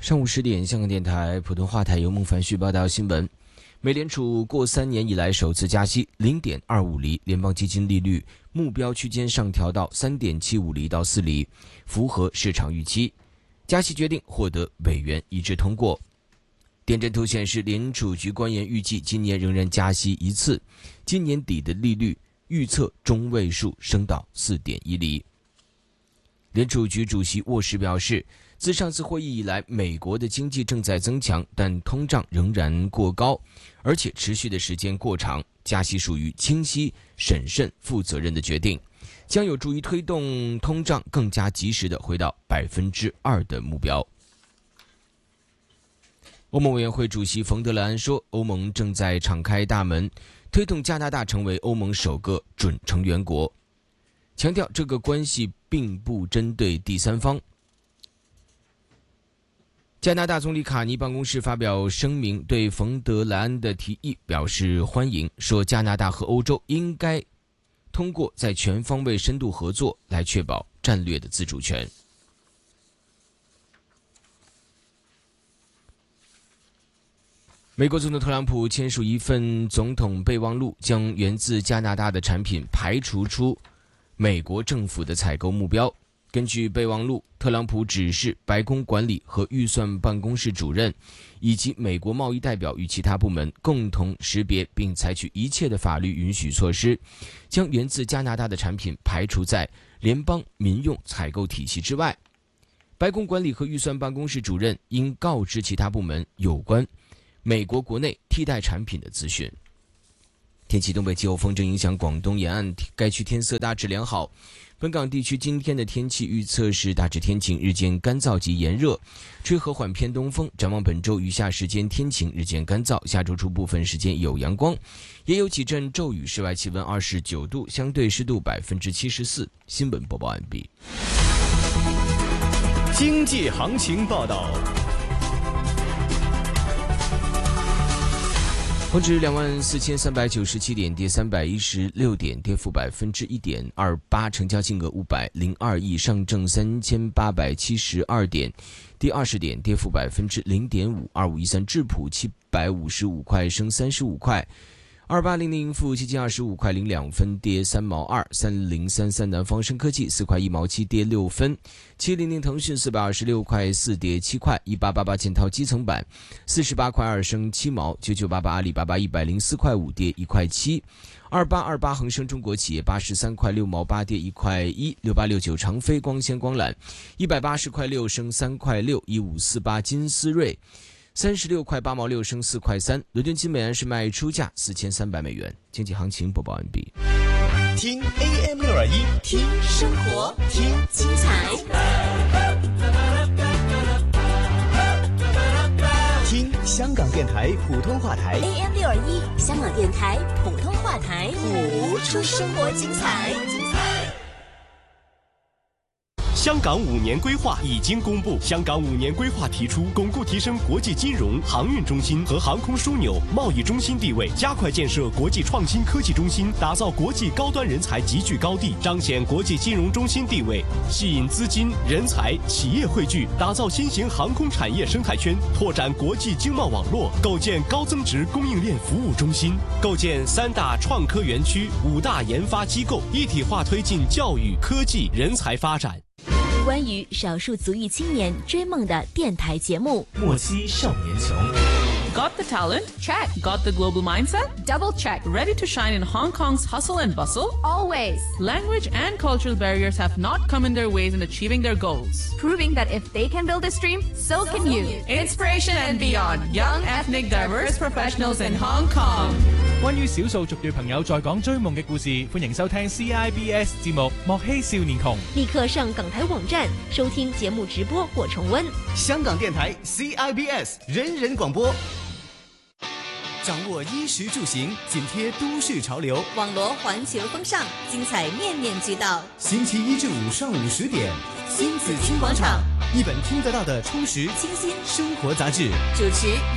上午10点，香港电台普通话台由孟凡旭报道新闻。美联储过3年以来首次加息 0.25 厘，联邦基金利率目标区间上调到 3.75 厘到4厘，符合市场预期。加息决定获得委员一致通过。点阵图显示，联储局官员预计今年仍然加息一次，今年底的利率预测中位数升到 4.1 厘。联储局主席沃什表示，自上次会议以来，美国的经济正在增强，但通胀仍然过高，而且持续的时间过长，加息属于清晰、审慎、负责任的决定，将有助于推动通胀更加及时地回到 2% 的目标。欧盟委员会主席冯德莱恩说，欧盟正在敞开大门，推动加拿大成为欧盟首个准成员国，强调这个关系并不针对第三方。加拿大总理卡尼办公室发表声明，对冯德莱恩的提议表示欢迎，说加拿大和欧洲应该通过在全方位深度合作来确保战略的自主权。美国总统特朗普签署一份总统备忘录，将源自加拿大的产品排除出美国政府的采购目标。根据备忘录，特朗普指示白宫管理和预算办公室主任以及美国贸易代表与其他部门共同识别并采取一切的法律允许措施，将源自加拿大的产品排除在联邦民用采购体系之外。白宫管理和预算办公室主任应告知其他部门有关美国国内替代产品的资讯。天气，东北季候风正影响广东沿岸，该区天色大致良好。本港地区今天的天气预测是大致天晴，日间干燥及炎热，吹和缓偏东风。展望本周余下时间天晴，日间干燥，下周初部分时间有阳光，也有几阵骤雨。室外气温29度，相对湿度74%。新闻播报完毕。 经济行情报道。 恒指24397点，跌316点，跌幅1.28%，成交金额502亿。上证3872点，跌20点，跌幅0.5%，2513。智普755块，升35块。2800富基金25块02分，跌3毛2。3033南方生科技4块1毛7，跌6分。700腾讯426块4，跌7块。1888建滔基层板48块2，升7毛。9988阿里巴巴104块5，跌1块7。2828恒生中国企业83块6毛8，跌1块1。6869长飞光纤光缆180块6，升3块6。1548金斯瑞36块8毛6，升4块3。伦敦金每安士卖出价4300美元。经济行情播报完毕。 听 AM621， 听生活，听精彩， 听香港电台普通话台 AM621，香港电台普通话台，谱出生活精彩。 香港5年规划已经公布。香港5年规划提出，巩固提升国际金融、航运中心和航空枢纽、贸易中心地位，加快建设国际创新科技中心，打造国际高端人才集聚高地，彰显国际金融中心地位，吸引资金、人才、企业汇聚，打造新型航空产业生态圈，拓展国际经贸网络，构建高增值供应链服务中心，构建3大创科园区、5大研发机构，一体化推进教育、科技、人才发展。 关于少数族裔青年追梦的电台节目， 莫欺少年穷。 Got the talent? Check. Got the global mindset? Double check. Ready to shine in Hong Kong's hustle and bustle? Always. Language and cultural barriers have not come in their ways in achieving their goals. Proving that if they can build this dream, so can you. Inspiration and beyond. Young, ethnic, diverse professionals in Hong Kong. 關於少數族裔朋友在港追夢嘅故事，歡迎收聽 CIBS 節目《莫欺少年窮》。 立刻上港台網站收聽節目直播或重溫。 香港電台 CIBS 人人廣播。掌握衣食住行，緊貼都市潮流， 網羅環球風尚，精彩面面俱到。 星期1至5上午10點， 新紫荊廣場， 一本聽得到的充實清新生活雜誌， 主持